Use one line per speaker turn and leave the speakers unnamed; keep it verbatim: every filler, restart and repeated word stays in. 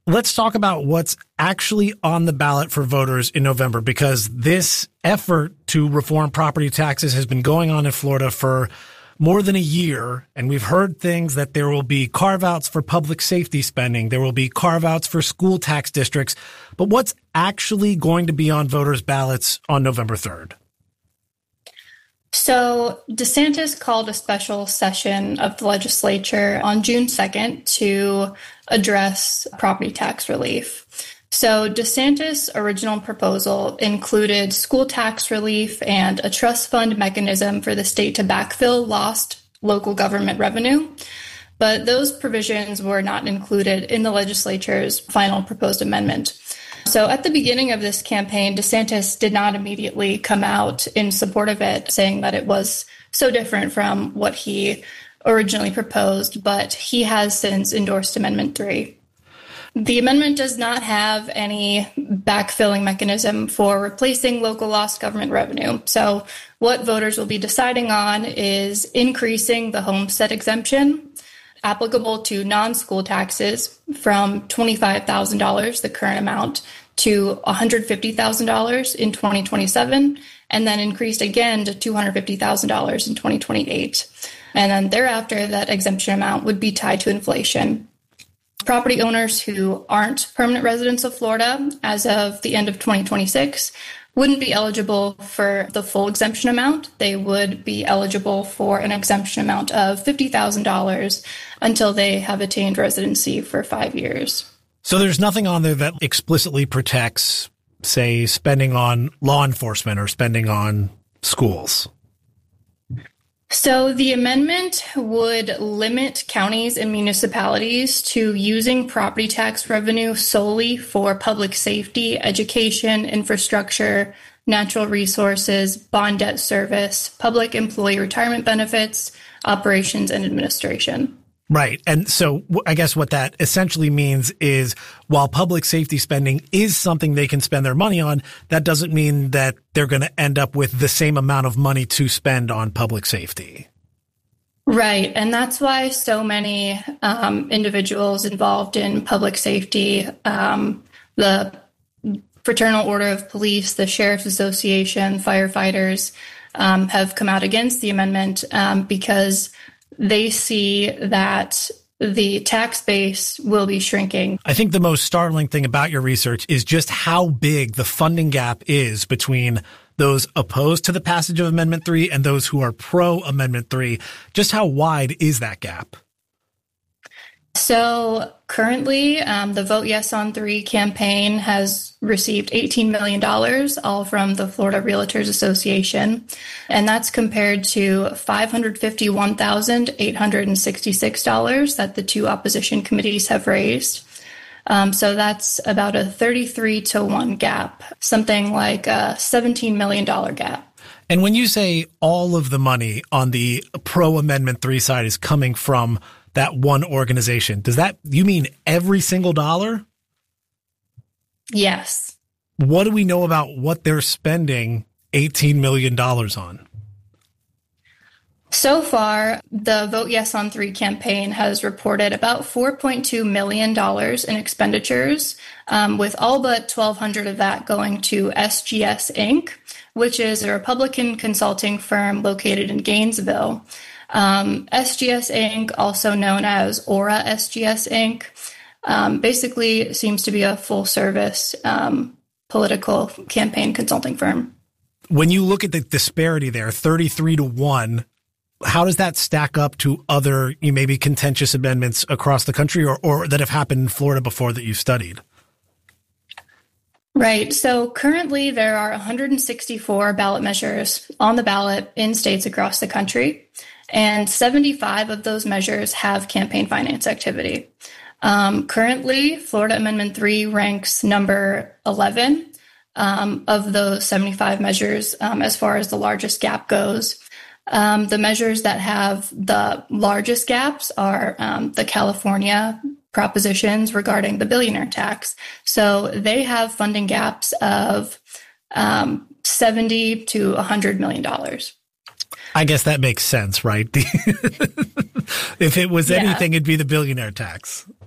let's talk about what's actually on the ballot for voters in November, because this effort to reform property taxes has been going on in Florida for more than a year. And we've heard things that there will be carve-outs for public safety spending. There will be carve-outs for school tax districts. But what's actually going to be on voters' ballots on November third?
So DeSantis called a special session of the legislature on June second to address property tax relief. So DeSantis' original proposal included school tax relief and a trust fund mechanism for the state to backfill lost local government revenue. But those provisions were not included in the legislature's final proposed amendment. So at the beginning of this campaign, DeSantis did not immediately come out in support of it, saying that it was so different from what he originally proposed, but he has since endorsed Amendment three. The amendment does not have any backfilling mechanism for replacing local lost government revenue. So what voters will be deciding on is increasing the homestead exemption applicable to non-school taxes from twenty-five thousand dollars, the current amount, to one hundred fifty thousand dollars in twenty twenty-seven, and then increased again to two hundred fifty thousand dollars in twenty twenty-eight. And then thereafter, that exemption amount would be tied to inflation. Property owners who aren't permanent residents of Florida as of the end of twenty twenty-six wouldn't be eligible for the full exemption amount. They would be eligible for an exemption amount of fifty thousand dollars until they have attained residency for five years.
So there's nothing on there that explicitly protects, say, spending on law enforcement or spending on schools.
So the amendment would limit counties and municipalities to using property tax revenue solely for public safety, education, infrastructure, natural resources, bond debt service, public employee retirement benefits, operations, and administration.
Right. And so I guess what that essentially means is while public safety spending is something they can spend their money on, that doesn't mean that they're going to end up with the same amount of money to spend on public safety.
Right. And that's why so many um, individuals involved in public safety, um, the Fraternal Order of Police, the Sheriff's Association, firefighters um, have come out against the amendment um, because they see that the tax base will be shrinking.
I think the most startling thing about your research is just how big the funding gap is between those opposed to the passage of Amendment three and those who are pro Amendment three. Just how wide is that gap?
So currently, um, the Vote Yes on three campaign has received eighteen million dollars, all from the Florida Realtors Association. And that's compared to five hundred fifty-one thousand eight hundred sixty-six dollars that the two opposition committees have raised. Um, so that's about a thirty-three to one gap, something like a seventeen million dollars gap.
And when you say all of the money on the pro Amendment three side is coming from that one organization, does that, you mean every single dollar?
Yes.
What do we know about what they're spending eighteen million dollars on?
So far, the Vote Yes on three campaign has reported about four point two million dollars in expenditures, um, with all but twelve hundred of that going to S G S Incorporated, which is a Republican consulting firm located in Gainesville. Um, S G S Incorporated, also known as Aura S G S Incorporated, um, basically seems to be a full-service um, political campaign consulting firm.
When you look at the disparity there, thirty-three to one, how does that stack up to other you maybe contentious amendments across the country or, or that have happened in Florida before that you've studied?
Right. So currently there are one hundred sixty-four ballot measures on the ballot in states across the country. And seventy-five of those measures have campaign finance activity. Um, currently, Florida Amendment three ranks number eleven um, of those seventy-five measures um, as far as the largest gap goes. Um, the measures that have the largest gaps are um, the California propositions regarding the billionaire tax. So they have funding gaps of um, seventy to one hundred million dollars.
I guess that makes sense, right? If it was
yeah.
anything, it'd be the billionaire tax.